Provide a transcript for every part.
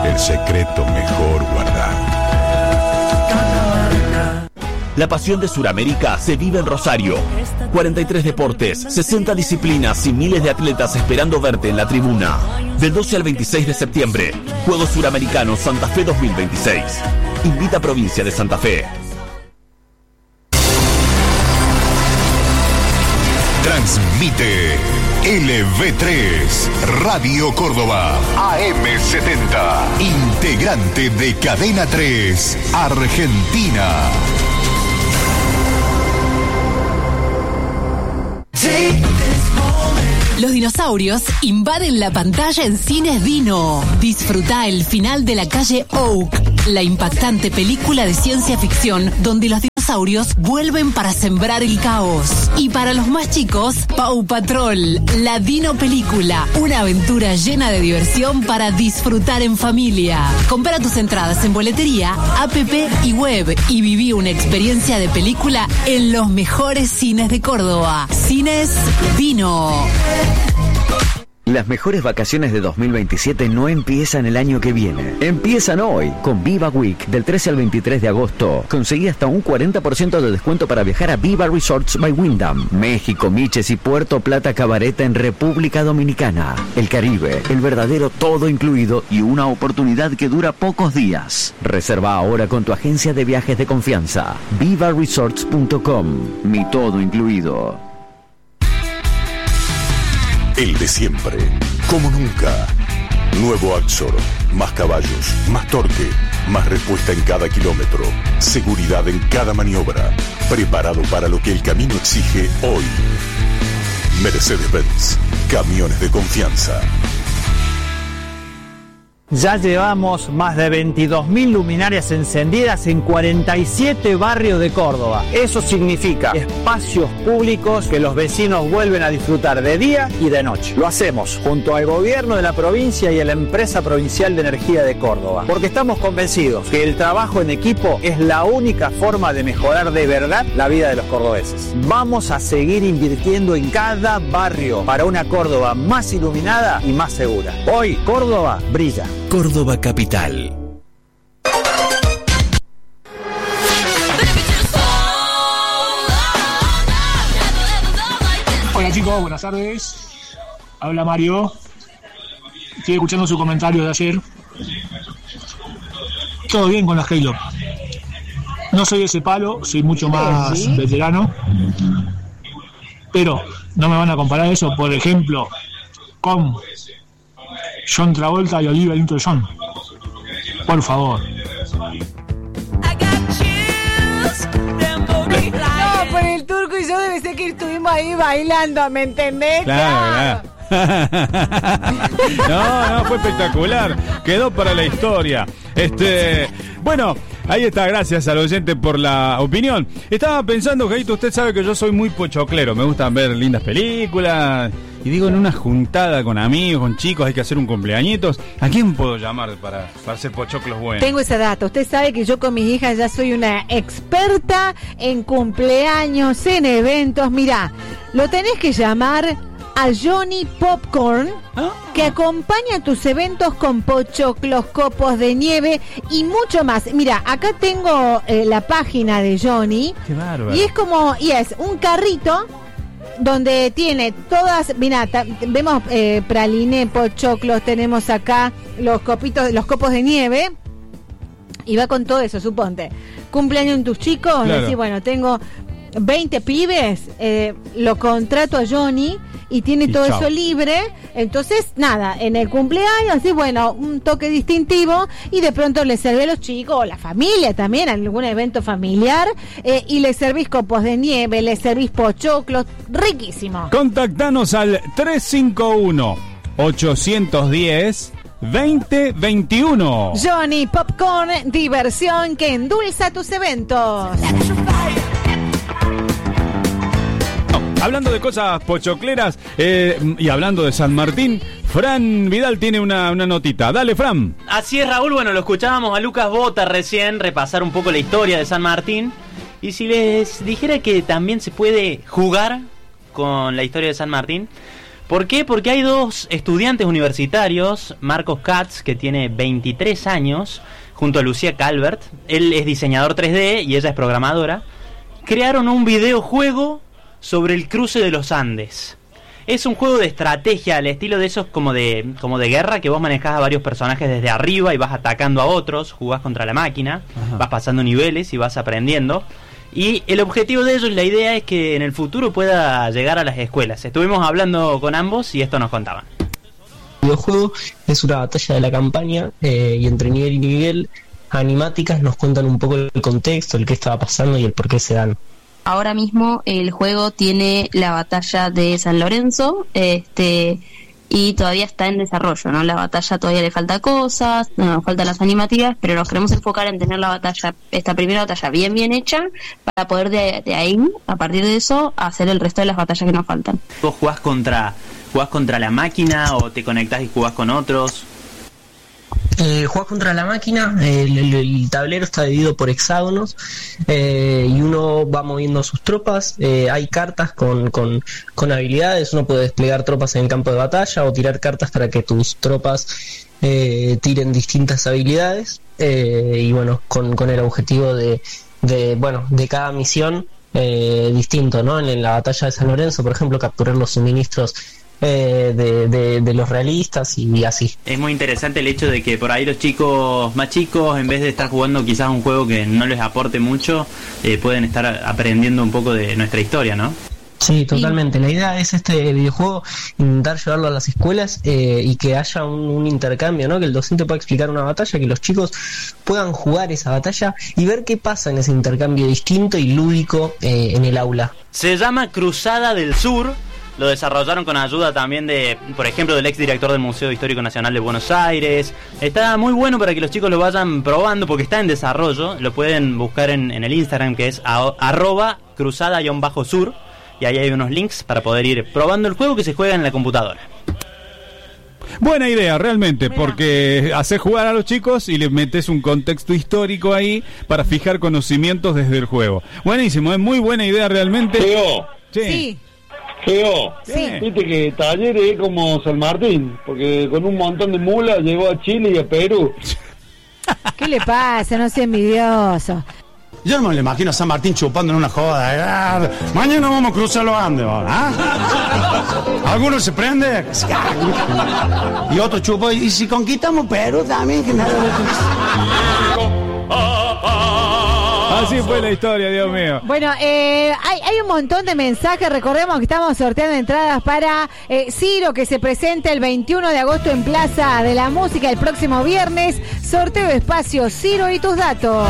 el secreto mejor guardado. La pasión de Sudamérica se vive en Rosario. 43 deportes, 60 disciplinas y miles de atletas esperando verte en la tribuna. Del 12 al 26 de septiembre, Juegos Suramericanos Santa Fe 2026. Invita a Provincia de Santa Fe. Transmite LV3 Radio Córdoba AM70, integrante de Cadena 3 Argentina. Los dinosaurios invaden la pantalla en Cines Dino. Disfruta el final de La calle Oak, la impactante película de ciencia ficción donde los dinosaurios vuelven para sembrar el caos. Y para los más chicos, Paw Patrol, la Dino película, una aventura llena de diversión para disfrutar en familia. Compra tus entradas en boletería, app y web y viví una experiencia de película en los mejores cines de Córdoba. Cines Dino. Las mejores vacaciones de 2027 no empiezan el año que viene. Empiezan hoy con Viva Week del 13 al 23 de agosto. Conseguí hasta un 40% de descuento para viajar a Viva Resorts by Wyndham, México, Miches y Puerto Plata Cabareta en República Dominicana. El Caribe, el verdadero todo incluido y una oportunidad que dura pocos días. Reserva ahora con tu agencia de viajes de confianza. vivaresorts.com. Mi todo incluido. El de siempre, como nunca. Nuevo Axor, más caballos, más torque, más respuesta en cada kilómetro, seguridad en cada maniobra, preparado para lo que el camino exige hoy. Mercedes-Benz, camiones de confianza. Ya llevamos más de 22.000 luminarias encendidas en 47 barrios de Córdoba. Eso significa espacios públicos que los vecinos vuelven a disfrutar de día y de noche. Lo hacemos junto al gobierno de la provincia y a la empresa provincial de energía de Córdoba, porque estamos convencidos que el trabajo en equipo es la única forma de mejorar de verdad la vida de los cordobeses. Vamos a seguir invirtiendo en cada barrio para una Córdoba más iluminada y más segura. Hoy Córdoba brilla. Córdoba Capital. Hola chicos, buenas tardes. Habla Mario. Estoy escuchando su comentario de ayer. Todo bien con la Halo. No soy ese palo, soy mucho más veterano. Pero no me van a comparar eso, por ejemplo, con John Travolta y Olivia Newton-John. Por favor. No, por el Turco y yo debe ser que estuvimos ahí bailando, ¿me entendés? Claro. No, fue espectacular. Quedó para la historia. Bueno, ahí está, gracias al oyente por la opinión. Estaba pensando, Gaito, usted sabe que yo soy muy pochoclero. Me gustan ver lindas películas. Y digo, en una juntada con amigos, con chicos, hay que hacer un cumpleañitos. ¿A quién puedo llamar para hacer pochoclos buenos? Tengo esa data. Usted sabe que yo con mis hijas ya soy una experta en cumpleaños, en eventos. Mirá, lo tenés que llamar a Johnny Popcorn, que acompaña tus eventos con pochoclos, copos de nieve y mucho más. Mira, acá tengo la página de Johnny. Qué bárbaro. Y es un carrito donde tiene todas, mirá, vemos praliné, pochoclos, tenemos acá los copos de nieve. Y va con todo eso, suponte. Cumpleaños en tus chicos, claro. Decís, bueno, tengo 20 pibes, lo contrato a Johnny y tiene todo eso libre. Entonces, nada, en el cumpleaños, así, bueno, un toque distintivo y de pronto le servís a los chicos, o la familia también, algún evento familiar, y le servís copos de nieve, le servís pochoclos, riquísimo. Contactanos al 351-810-2021. Johnny Popcorn, diversión que endulza tus eventos. Hablando de cosas pochocleras y hablando de San Martín, Fran Vidal tiene una notita. Dale, Fran. Así es, Raúl. Bueno, lo escuchábamos a Lucas Bota recién repasar un poco la historia de San Martín. Y si les dijera que también se puede jugar con la historia de San Martín, ¿Por qué? Porque hay dos estudiantes universitarios, Marcos Katz, que tiene 23 años, junto a Lucía Calvert, él es diseñador 3D y ella es programadora, crearon un videojuego sobre el cruce de los Andes. Es un juego de estrategia al estilo de esos como de guerra, que vos manejás a varios personajes desde arriba y vas atacando a otros, jugás contra la máquina, vas pasando niveles y vas aprendiendo. Y el objetivo de ellos, la idea es que en el futuro pueda llegar a las escuelas. Estuvimos hablando con ambos y esto nos contaban. El videojuego es una batalla de la campaña y entre nivel y nivel animáticas nos cuentan un poco el contexto, el qué estaba pasando y el por qué se dan. Ahora mismo el juego tiene la batalla de San Lorenzo, y todavía está en desarrollo, ¿no? La batalla todavía le falta cosas, nos faltan las animativas, pero nos queremos enfocar en tener la batalla, esta primera batalla bien hecha, para poder de ahí, a partir de eso, hacer el resto de las batallas que nos faltan. ¿Vos jugás contra la máquina o te conectás y jugás con otros? Jugás contra la máquina, el tablero está dividido por hexágonos y uno va moviendo sus tropas, hay cartas con habilidades, uno puede desplegar tropas en el campo de batalla o tirar cartas para que tus tropas tiren distintas habilidades y bueno, con el objetivo de cada misión distinto, ¿no? En la batalla de San Lorenzo, por ejemplo, capturar los suministros de los realistas y así. Es muy interesante el hecho de que por ahí los chicos más chicos, en vez de estar jugando quizás un juego que no les aporte mucho, pueden estar aprendiendo un poco de nuestra historia, ¿no? Sí, totalmente. La idea es este videojuego intentar llevarlo a las escuelas y que haya un intercambio, ¿no? Que el docente pueda explicar una batalla, que los chicos puedan jugar esa batalla y ver qué pasa en ese intercambio distinto y lúdico en el aula. Se llama Cruzada del Sur. Lo desarrollaron con ayuda también de, por ejemplo, del exdirector del Museo Histórico Nacional de Buenos Aires. Está muy bueno para que los chicos lo vayan probando porque está en desarrollo. Lo pueden buscar en el Instagram, que es @cruzada_sur. Y ahí hay unos links para poder ir probando el juego que se juega en la computadora. Buena idea, realmente, porque haces jugar a los chicos y les metes un contexto histórico ahí para fijar conocimientos desde el juego. Buenísimo, es muy buena idea realmente. Leo. Sí. Leo, sí. Viste que Talleres es como San Martín, porque con un montón de mulas llegó a Chile y a Perú. ¿Qué le pasa? No sea envidioso. Yo no me lo imagino a San Martín chupando en una joda. Mañana vamos a cruzar los Andes, ¿ah? Algunos se prende y otro chupa. Y si conquistamos Perú también, que nada. Así fue la historia, Dios mío. Bueno, hay un montón de mensajes. Recordemos que estamos sorteando entradas para Ciro, que se presenta el 21 de agosto en Plaza de la Música el próximo viernes. Sorteo espacio Ciro y tus datos.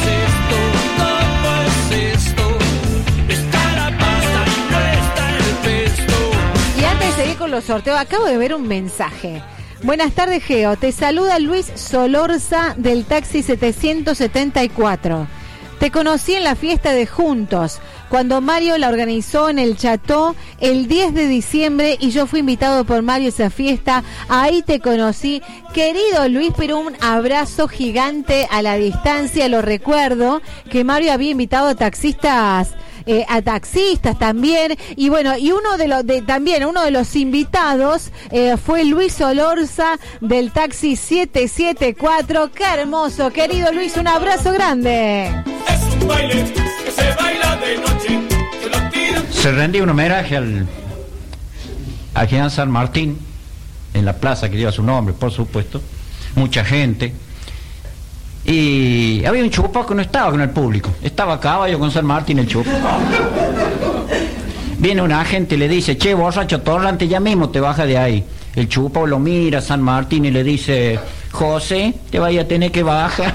Y antes de seguir con los sorteos, acabo de ver un mensaje. Buenas tardes, Geo. Te saluda Luis Solorza del taxi 774. Te conocí en la fiesta de Juntos, cuando Mario la organizó en el Chateau el 10 de diciembre y yo fui invitado por Mario a esa fiesta. Ahí te conocí. Querido Luis, pero un abrazo gigante a la distancia. Lo recuerdo que Mario había invitado a taxistas también, y bueno, y uno de los invitados fue Luis Solorza del taxi 774. Qué hermoso, querido Luis, un abrazo grande. Es un baile que se baila de noche, se lo tiran. Se rendía un homenaje a General San Martín en la plaza que lleva su nombre, por supuesto, mucha gente. Y había un chupa que no estaba con el público, estaba a caballo con San Martín el chupa. Viene una gente y le dice: che, borracho torrante, ya mismo te baja de ahí. El chupa lo mira a San Martín y le dice: José, te vaya a tener que bajar.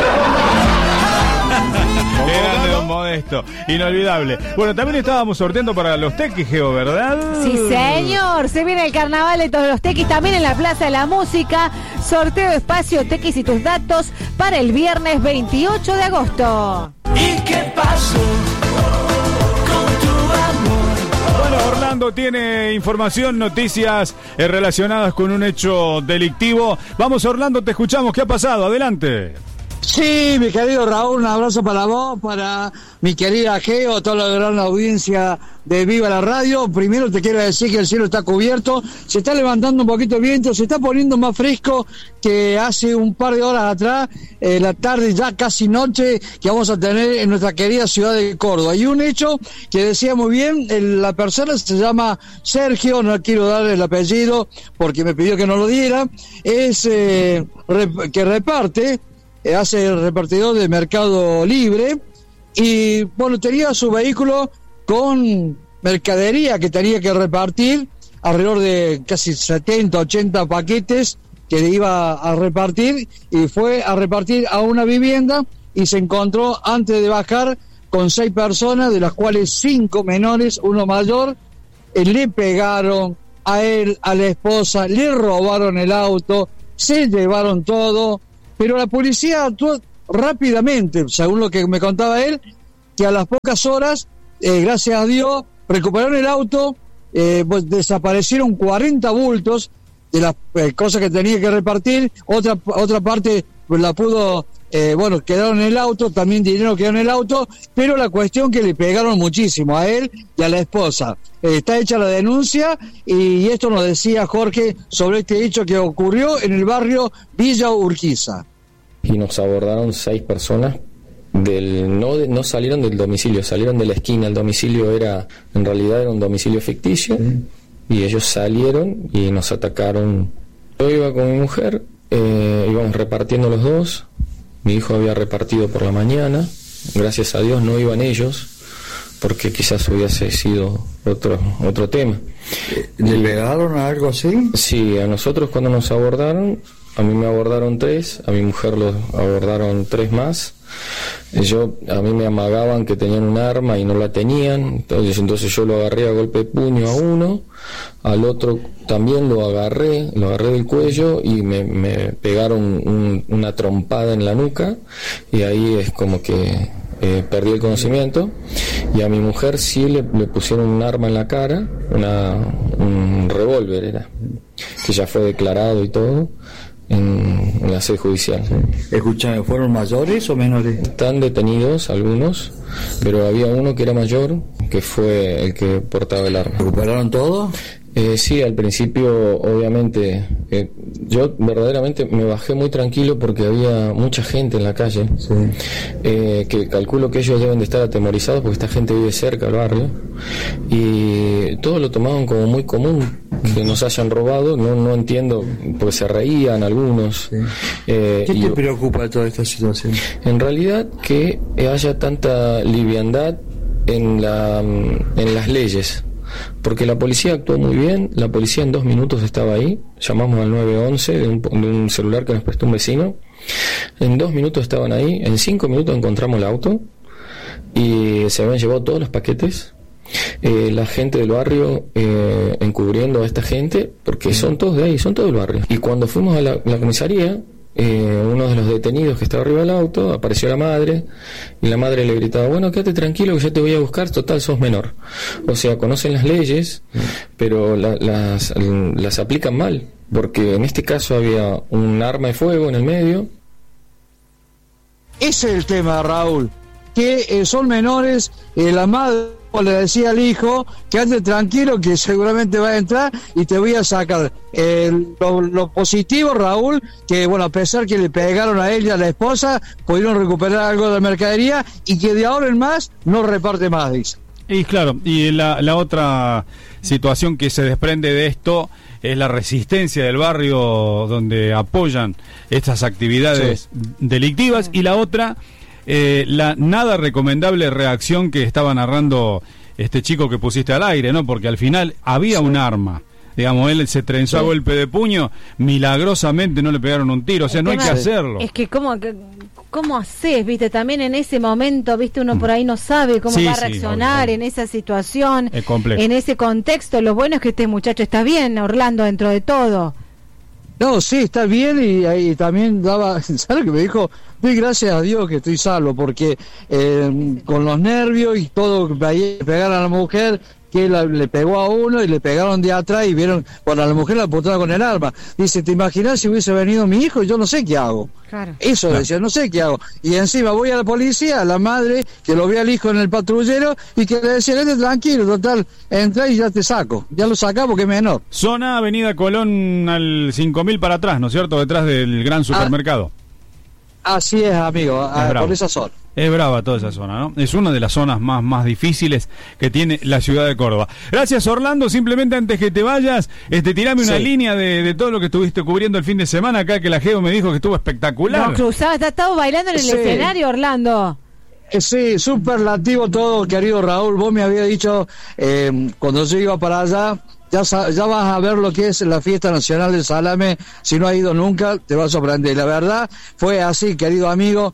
Grande Don Modesto, inolvidable. Bueno, también estábamos sorteando para los tequis, Geo, ¿verdad? Sí, señor. Se viene el carnaval de todos los tequis, también en la Plaza de la Música. Sorteo espacio tequis y tus datos para el viernes 28 de agosto. ¿Y qué pasó con tu amor? Bueno, Orlando tiene información, noticias relacionadas con un hecho delictivo. Vamos, Orlando, te escuchamos. ¿Qué ha pasado? Adelante. Sí, mi querido Raúl, un abrazo para vos, para mi querida Geo, toda la gran audiencia de Viva la Radio. Primero te quiero decir que el cielo está cubierto, se está levantando un poquito el viento, se está poniendo más fresco que hace un par de horas atrás, la tarde ya casi noche que vamos a tener en nuestra querida ciudad de Córdoba. Y un hecho que decía muy bien, la persona se llama Sergio, no quiero dar el apellido porque me pidió que no lo diera, es que reparte, hace el repartidor de Mercado Libre y bueno, tenía su vehículo con mercadería que tenía que repartir, alrededor de casi 70, 80 paquetes que le iba a repartir, y fue a repartir a una vivienda y se encontró antes de bajar con 6 personas, de las cuales 5 menores, uno mayor. Le pegaron a él, a la esposa, le robaron el auto, se llevaron todo. Pero la policía actuó rápidamente, según lo que me contaba él, que a las pocas horas, gracias a Dios, recuperaron el auto, pues desaparecieron 40 bultos de las cosas que tenía que repartir, otra parte pues la pudo, quedaron en el auto, también dinero quedó en el auto, pero la cuestión que le pegaron muchísimo a él y a la esposa. Está hecha la denuncia y esto nos decía Jorge sobre este hecho que ocurrió en el barrio Villa Urquiza. Y nos abordaron 6 personas, no salieron del domicilio, salieron de la esquina. El domicilio en realidad era un domicilio ficticio, y ellos salieron y nos atacaron. Yo iba con mi mujer, íbamos repartiendo los dos, mi hijo había repartido por la mañana, gracias a Dios no iban ellos, porque quizás hubiese sido otro tema. ¿Le pegaron a algo así? Sí, a nosotros cuando nos abordaron, a mí me abordaron 3, a mi mujer los abordaron 3 más. A mí me amagaban que tenían un arma y no la tenían, entonces yo lo agarré a golpe de puño a uno, al otro también lo agarré del cuello y me pegaron una trompada en la nuca, y ahí es como que perdí el conocimiento. Y a mi mujer sí le pusieron un arma en la cara, un revólver era, que ya fue declarado y todo en la sede judicial. Escucha, ¿fueron mayores o menores? Están detenidos algunos, pero había uno que era mayor, que fue el que portaba el arma. ¿Recuperaron todo? Sí, al principio obviamente yo verdaderamente me bajé muy tranquilo porque había mucha gente en la calle, sí. Que calculo que ellos deben de estar atemorizados porque esta gente vive cerca del barrio y todos lo tomaban como muy común que nos hayan robado. No entiendo, porque se reían algunos. Sí. ¿Qué te preocupa de toda esta situación? En realidad que haya tanta liviandad en las leyes. Porque la policía actuó muy bien, la policía en 2 minutos estaba ahí, llamamos al 911 de un celular que nos prestó un vecino, en 2 minutos estaban ahí, en 5 minutos encontramos el auto y se habían llevado todos los paquetes. La gente del barrio encubriendo a esta gente, porque son todos de ahí, son todos del barrio. Y cuando fuimos a la comisaría, uno de los detenidos que estaba arriba del auto, apareció la madre, y la madre le gritaba: bueno, quédate tranquilo que yo te voy a buscar, total sos menor. O sea, conocen las leyes, pero las aplican mal, porque en este caso había un arma de fuego en el medio. Ese es el tema, Raúl, que son menores. La madre le decía al hijo: quédate tranquilo que seguramente va a entrar y te voy a sacar. Lo positivo, Raúl, que bueno, a pesar que le pegaron a él y a la esposa, pudieron recuperar algo de la mercadería y que de ahora en más no reparte más, dice. Y claro, y la otra situación que se desprende de esto es la resistencia del barrio donde apoyan estas actividades delictivas, y la otra, la nada recomendable reacción que estaba narrando este chico que pusiste al aire, ¿no? Porque al final había un arma. Digamos, él se trenzó a golpe de puño, milagrosamente no le pegaron un tiro, o sea, no hay que hacerlo. Es que ¿cómo haces? Viste, también en ese momento, viste, uno por ahí no sabe cómo va a reaccionar en esa situación, en ese contexto. Lo bueno es que este muchacho está bien, Orlando, dentro de todo. No, sí, está bien, y también daba, ¿sabes lo que me dijo? Doy gracias a Dios que estoy salvo, porque con los nervios y todo, pegar a la mujer, que le pegó a uno y le pegaron de atrás y vieron, bueno, a la mujer la apuntaron con el arma. Dice, ¿te imaginas si hubiese venido mi hijo? Yo no sé qué hago. Claro. Eso decía, no sé qué hago. Y encima voy a la policía, a la madre, que lo ve al hijo en el patrullero y que le decía, tranquilo, total, entra y ya te saco. Ya lo sacamos porque es menor. Zona Avenida Colón al 5000 para atrás, ¿no es cierto? Detrás del gran supermercado. Así es, amigo, por esa zona. Es brava toda esa zona, ¿no? Es una de las zonas más difíciles que tiene la ciudad de Córdoba. Gracias, Orlando. Simplemente antes que te vayas, tirame una línea de todo lo que estuviste cubriendo el fin de semana acá, que la Geo me dijo que estuvo espectacular. No, cruzado, está todo bailando en el escenario, Orlando. Sí, superlativo todo, querido Raúl. Vos me habías dicho, cuando yo iba para allá, ya vas a ver lo que es la fiesta nacional del salame. Si no has ido nunca, te va a sorprender. La verdad, fue así, querido amigo.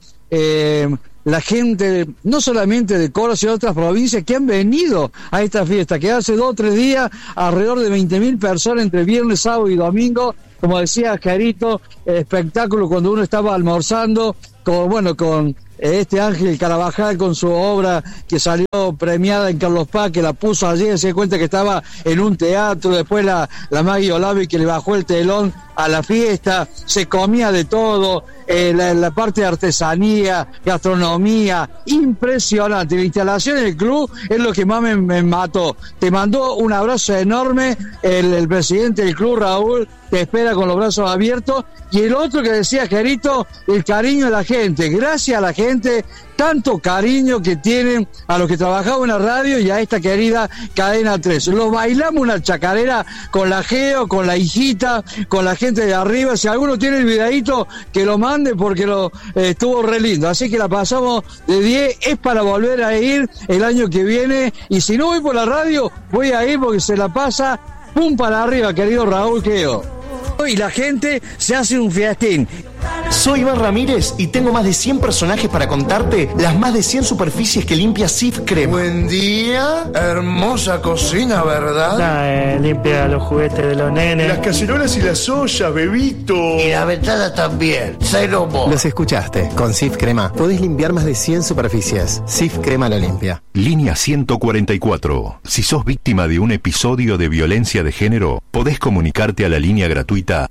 La gente, no solamente de Córdoba, sino de otras provincias que han venido a esta fiesta, que hace 2 o 3 días, alrededor de 20.000 personas entre viernes, sábado y domingo. Como decía Carito, espectáculo cuando uno estaba almorzando, con este Ángel Carabajal con su obra que salió premiada en Carlos Paz, que la puso allí, se dio cuenta que estaba en un teatro, después la Maggie Olavi que le bajó el telón a la fiesta, se comía de todo, la parte de artesanía, gastronomía, impresionante. La instalación del club es lo que más me mató. Te mandó un abrazo enorme el presidente del club, Raúl, te espera con los brazos abiertos. Y el otro que decía, Gerito, el cariño de la gente. Gracias a la gente, tanto cariño que tienen a los que trabajaban en la radio y a esta querida Cadena 3. Los bailamos una chacarera con la Geo, con la hijita, con la gente de arriba. Si alguno tiene el videíto, que lo mande porque estuvo re lindo. Así que la pasamos de 10, es para volver a ir el año que viene. Y si no voy por la radio, voy a ir porque se la pasa pum para arriba, querido Raúl Geo. Y la gente se hace un fiestín. Soy Iván Ramírez y tengo más de 100 personajes para contarte las más de 100 superficies que limpia Sif Crema. Buen día, hermosa cocina, ¿verdad? Limpia los juguetes de los nenes. Las cacerolas y las ollas, bebito. Y la ventana también, cero mo. Los escuchaste, con Sif Crema podés limpiar más de 100 superficies. Sif Crema lo limpia. Línea 144. Si sos víctima de un episodio de violencia de género, podés comunicarte a la línea gratuita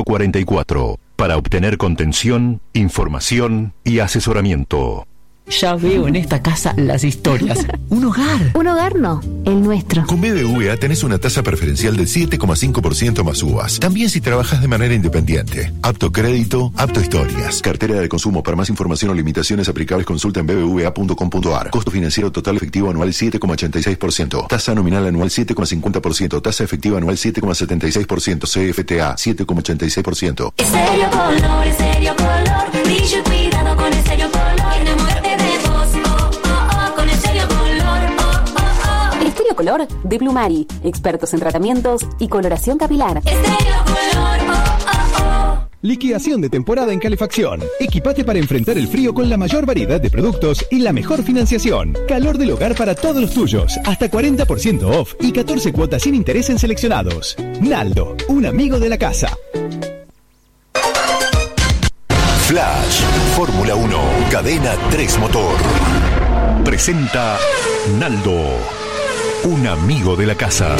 144 para obtener contención, información y asesoramiento. Ya veo en esta casa las historias. Un hogar. Un hogar no, el nuestro. Con BBVA tenés una tasa preferencial del 7,5% más uvas. También si trabajas de manera independiente. Apto crédito, apto historias. Cartera de consumo. Para más información o limitaciones aplicables, consulta en bbva.com.ar. Costo financiero total efectivo anual 7,86%. Tasa nominal anual 7,50%. Tasa efectiva anual 7,76%. CFTA 7,86%. Estéreo Color, Estéreo Color. Brillo y cuidado con Estéreo Color. Enamórate de vos, con Estéreo Color, Estéreo Color de Blumari, expertos en tratamientos y coloración capilar. Estéreo Color, Liquidación de temporada en calefacción. Equipate para enfrentar el frío con la mayor variedad de productos y la mejor financiación. Calor del hogar para todos los tuyos. Hasta 40% off y 14 cuotas sin interés en seleccionados. Naldo, un amigo de la casa. Flash, Fórmula 1, Cadena 3 Motor. Presenta Naldo, un amigo de la casa.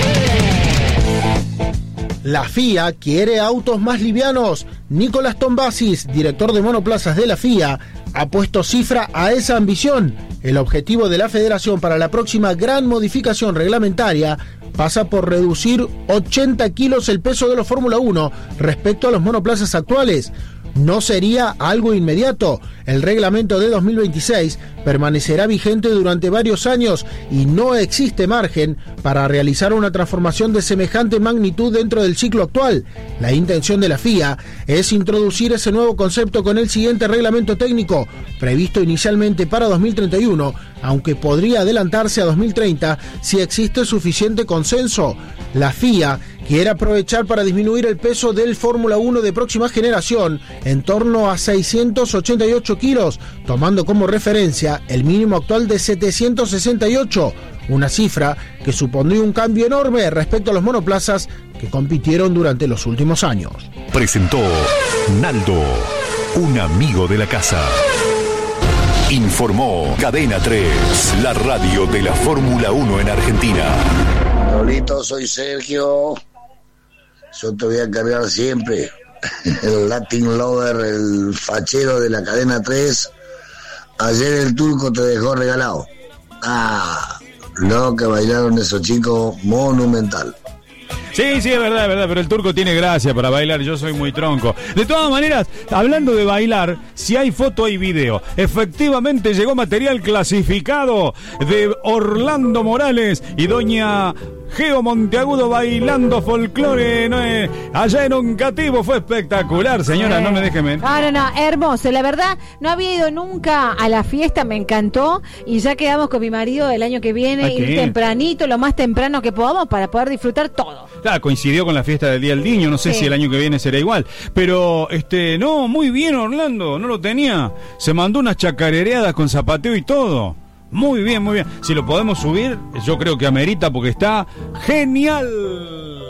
La FIA quiere autos más livianos. Nicolás Tombasis, director de monoplazas de la FIA, ha puesto cifra a esa ambición. El objetivo de la federación para la próxima gran modificación reglamentaria pasa por reducir 80 kilos el peso de los Fórmula 1 respecto a los monoplazas actuales. No sería algo inmediato. El reglamento de 2026 permanecerá vigente durante varios años y no existe margen para realizar una transformación de semejante magnitud dentro del ciclo actual. La intención de la FIA es introducir ese nuevo concepto con el siguiente reglamento técnico, previsto inicialmente para 2031, aunque podría adelantarse a 2030 si existe suficiente consenso. La FIA quiere aprovechar para disminuir el peso del Fórmula 1 de próxima generación en torno a 688 kilos, tomando como referencia el mínimo actual de 768, una cifra que supondría un cambio enorme respecto a los monoplazas que compitieron durante los últimos años. Presentó Naldo, un amigo de la casa. Informó Cadena 3, la radio de la Fórmula 1 en Argentina. Lolito, soy Sergio. Yo te voy a cargar siempre. El Latin Lover, el fachero de la Cadena 3. Ayer el Turco te dejó regalado. Lo que bailaron esos chicos, monumental. Sí, es verdad, pero el Turco tiene gracia para bailar, yo soy muy tronco. De todas maneras, hablando de bailar, si hay foto hay video. Efectivamente llegó material clasificado de Orlando Morales y doña Geo Monteagudo bailando folclore, ¿no? Allá en Oncativo. Fue espectacular, señora, no me deje mentir. No, hermoso. La verdad, no había ido nunca a la fiesta, me encantó. Y ya quedamos con mi marido el año que viene, ir tempranito, lo más temprano que podamos, para poder disfrutar todo. Claro, coincidió con la fiesta del Día del Niño, no sé si el año que viene será igual. Pero, no, muy bien Orlando, no lo tenía. Se mandó unas chacarereadas con zapateo y todo. Muy bien, muy bien. Si lo podemos subir, yo creo que amerita porque está genial.